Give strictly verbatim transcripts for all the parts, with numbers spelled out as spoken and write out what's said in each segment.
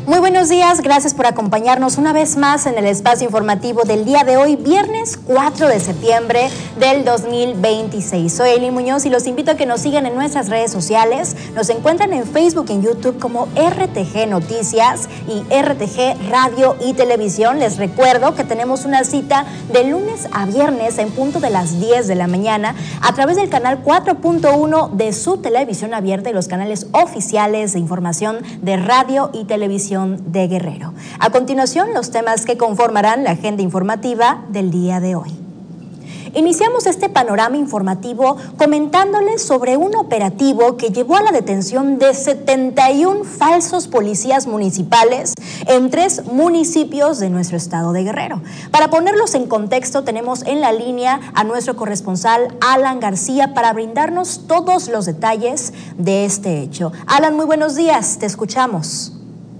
Muy buenos días, gracias por acompañarnos una vez más en el espacio informativo del día de hoy, viernes cuatro de septiembre del dos mil veintiséis. Soy Eileen Muñoz y los invito a que nos sigan en nuestras redes sociales. Nos encuentran en Facebook y en YouTube como R T G Noticias y R T G Radio y Televisión. Les recuerdo que tenemos una cita de lunes a viernes en punto de las diez de la mañana a través del canal cuatro punto uno de su televisión abierta y los canales oficiales de información de radio y televisión de Guerrero. A continuación, los temas que conformarán la agenda informativa del día de hoy. Iniciamos este panorama informativo comentándoles sobre un operativo que llevó a la detención de setenta y uno falsos policías municipales en tres municipios de nuestro estado de Guerrero. Para ponerlos en contexto, tenemos en la línea a nuestro corresponsal Alan García para brindarnos todos los detalles de este hecho. Alan, muy buenos días, te escuchamos.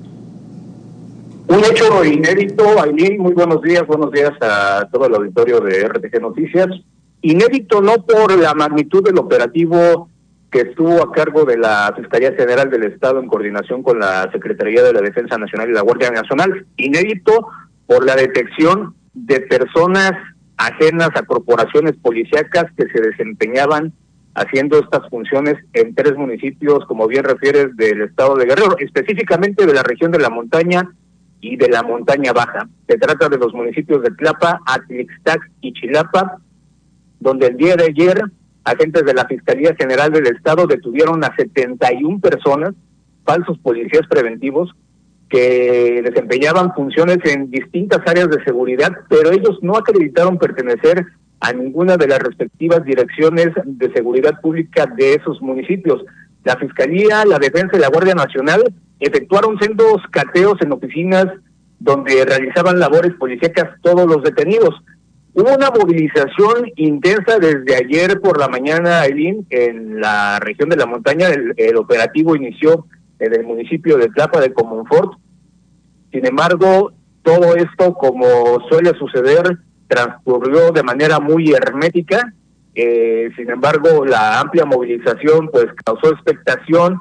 Un hecho inédito, Aileen, muy buenos días, buenos días a todo el auditorio de R T G Noticias. Inédito no por la magnitud del operativo que estuvo a cargo de la Fiscalía General del Estado en coordinación con la Secretaría de la Defensa Nacional y la Guardia Nacional. Inédito por la detección de personas ajenas a corporaciones policíacas que se desempeñaban haciendo estas funciones en tres municipios, como bien refieres, del estado de Guerrero, específicamente de la región de la montaña y de la montaña baja. Se trata de los municipios de Tlapa, Atlixtac y Chilapa, donde el día de ayer agentes de la Fiscalía General del Estado detuvieron a setenta y una personas, falsos policías preventivos, que desempeñaban funciones en distintas áreas de seguridad, pero ellos no acreditaron pertenecer a ninguna de las respectivas direcciones de seguridad pública de esos municipios. La Fiscalía, la Defensa y la Guardia Nacional efectuaron sendos cateos en oficinas donde realizaban labores policíacas todos los detenidos. Hubo una movilización intensa desde ayer por la mañana, Aileen, en la región de la montaña. El, el operativo inició en el municipio de Tlapa de Comonfort. Sin embargo, todo esto, como suele suceder, transcurrió de manera muy hermética. Eh, sin embargo, la amplia movilización pues causó expectación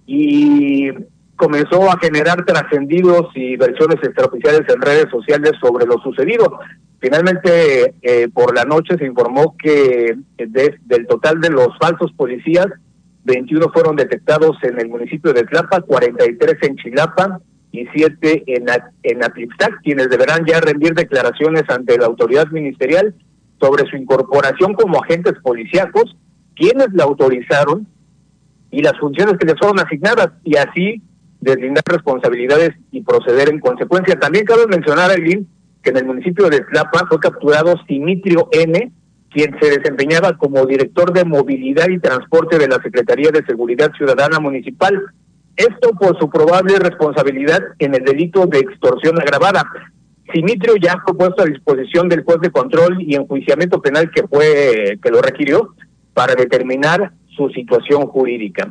y comenzó a generar trascendidos y versiones extraoficiales en redes sociales sobre lo sucedido. Finalmente, eh, por la noche se informó que de, del total de los falsos policías, veintiuno fueron detectados en el municipio de Tlapa, cuarenta y tres en Chilapa y siete en, en Atlixtac, quienes deberán ya rendir declaraciones ante la autoridad ministerial sobre su incorporación como agentes policíacos, quienes la autorizaron y las funciones que les fueron asignadas, y así deslindar responsabilidades y proceder en consecuencia. También cabe mencionar, Aileen, que en el municipio de Tlapa fue capturado Simitrio N., quien se desempeñaba como director de movilidad y transporte de la Secretaría de Seguridad Ciudadana Municipal. Esto por su probable responsabilidad en el delito de extorsión agravada. Simitrio ya fue puesto a disposición del juez de control y enjuiciamiento penal que fue que lo requirió para determinar su situación jurídica.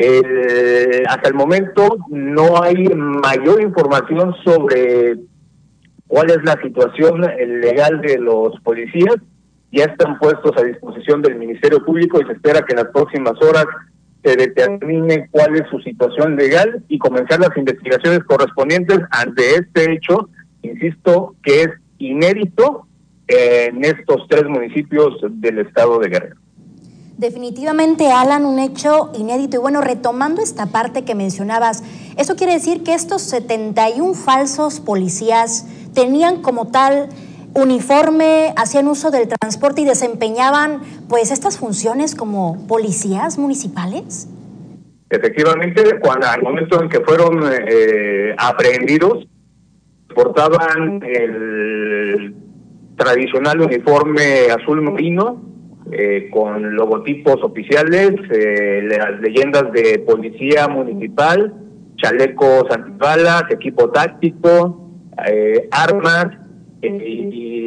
Eh, hasta el momento no hay mayor información sobre cuál es la situación legal de los policías. Ya están puestos a disposición del Ministerio Público y se espera que en las próximas horas se determine cuál es su situación legal y comenzar las investigaciones correspondientes ante este hecho, insisto, que es inédito en estos tres municipios del estado de Guerrero. Definitivamente, Alan, un hecho inédito. Y bueno, retomando esta parte que mencionabas, ¿eso quiere decir que estos setenta y uno falsos policías tenían como tal uniforme, hacían uso del transporte y desempeñaban pues estas funciones como policías municipales? Efectivamente, cuando al momento en que fueron eh, aprehendidos, portaban el tradicional uniforme azul marino, Eh, con logotipos oficiales, eh, las leyendas de policía municipal, chalecos antibalas, equipo táctico, eh, armas, eh, y